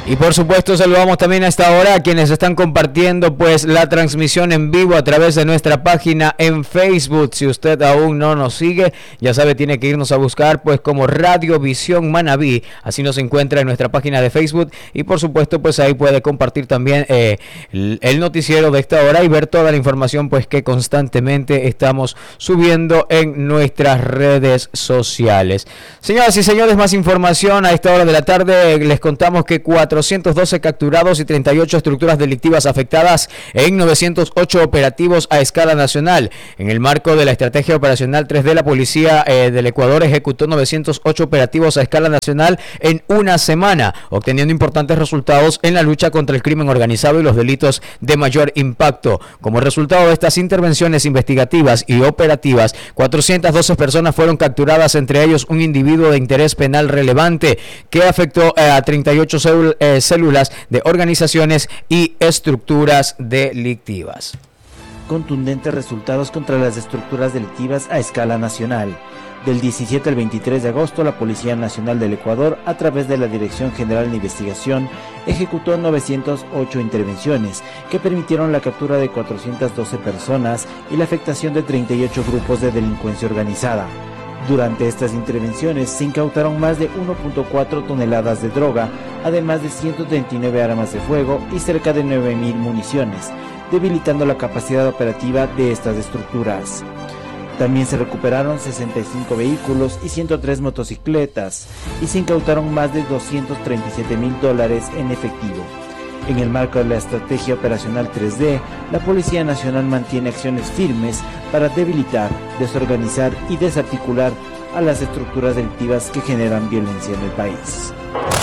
Y por supuesto saludamos también a esta hora a quienes están compartiendo pues la transmisión en vivo a través de nuestra página en Facebook. Si usted aún no nos sigue, ya sabe, tiene que irnos a buscar pues como Radio Visión Manabí. Así nos encuentra en nuestra página de Facebook y por supuesto pues ahí puede compartir también el noticiero de esta hora y ver toda la información pues que constantemente estamos subiendo en nuestras redes sociales. Señoras y señores, más información a esta hora de la tarde. Les contamos que 412 capturados y 38 estructuras delictivas afectadas en 908 operativos a escala nacional. En el marco de la estrategia operacional 3D, la policía del Ecuador ejecutó 908 operativos a escala nacional en una semana, obteniendo importantes resultados en la lucha contra el crimen organizado y los delitos de mayor impacto. Como resultado de estas intervenciones investigativas y operativas, 412 personas fueron capturadas, entre ellos un individuo de interés penal relevante que afectó a 38 células de organizaciones y estructuras delictivas. Contundentes resultados contra las estructuras delictivas a escala nacional. Del 17 al 23 de agosto, la Policía Nacional del Ecuador, a través de la Dirección General de Investigación, ejecutó 908 intervenciones que permitieron la captura de 412 personas y la afectación de 38 grupos de delincuencia organizada. Durante estas intervenciones se incautaron más de 1.4 toneladas de droga, además de 139 armas de fuego y cerca de 9.000 municiones, debilitando la capacidad operativa de estas estructuras. También se recuperaron 65 vehículos y 103 motocicletas y se incautaron más de $237,000 en efectivo. En el marco de la estrategia operacional 3D, la Policía Nacional mantiene acciones firmes para debilitar, desorganizar y desarticular a las estructuras delictivas que generan violencia en el país.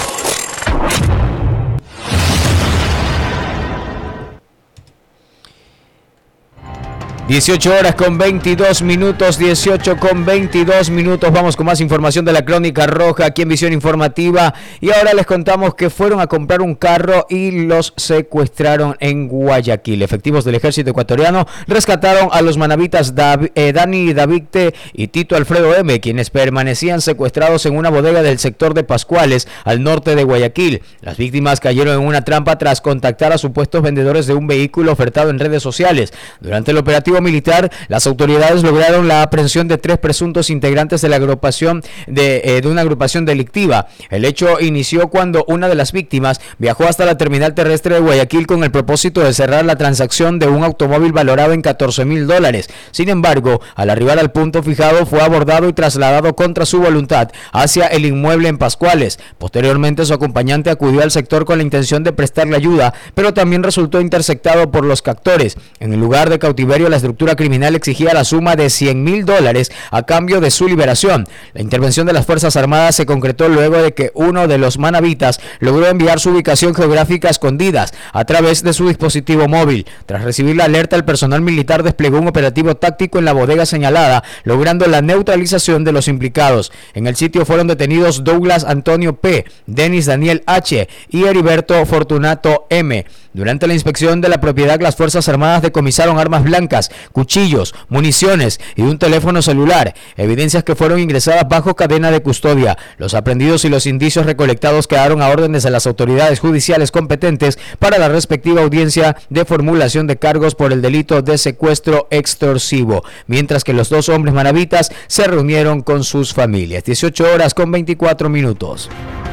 18:22, vamos con más información de la Crónica Roja aquí en Visión Informativa. Y ahora les contamos que fueron a comprar un carro y los secuestraron en Guayaquil. Efectivos del ejército ecuatoriano rescataron a los manabitas Dani Davicte y Tito Alfredo M., quienes permanecían secuestrados en una bodega del sector de Pascuales, al norte de Guayaquil. Las víctimas cayeron en una trampa tras contactar a supuestos vendedores de un vehículo ofertado en redes sociales. Durante el operativo militar, las autoridades lograron la aprehensión de 3 presuntos integrantes de la agrupación de una agrupación delictiva. El hecho inició cuando una de las víctimas viajó hasta la terminal terrestre de Guayaquil con el propósito de cerrar la transacción de un automóvil valorado en $14,000. Sin embargo, al arribar al punto fijado, fue abordado y trasladado contra su voluntad hacia el inmueble en Pascuales. Posteriormente, su acompañante acudió al sector con la intención de prestarle ayuda, pero también resultó interceptado por los captores. En el lugar de cautiverio, la estructura criminal exigía la suma de $100,000 a cambio de su liberación. La intervención de las Fuerzas Armadas se concretó luego de que uno de los manabitas logró enviar su ubicación geográfica a escondidas a través de su dispositivo móvil. Tras recibir la alerta, el personal militar desplegó un operativo táctico en la bodega señalada, logrando la neutralización de los implicados. En el sitio fueron detenidos Douglas Antonio P., Denis Daniel H. y Heriberto Fortunato M. Durante la inspección de la propiedad, las Fuerzas Armadas decomisaron armas blancas, cuchillos, municiones y un teléfono celular, evidencias que fueron ingresadas bajo cadena de custodia. Los aprehendidos y los indicios recolectados quedaron a órdenes de las autoridades judiciales competentes para la respectiva audiencia de formulación de cargos por el delito de secuestro extorsivo, mientras que los 2 hombres manabitas se reunieron con sus familias. 18:24.